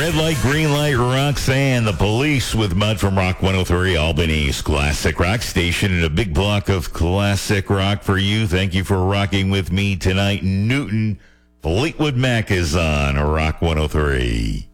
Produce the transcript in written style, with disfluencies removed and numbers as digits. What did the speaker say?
Red Light, Green Light, Roxanne, The Police with Mud from Rock 103, Albany's classic rock station, and a big block of classic rock for you. Thank you for rocking with me tonight. Newton, Fleetwood Mac is on Rock 103.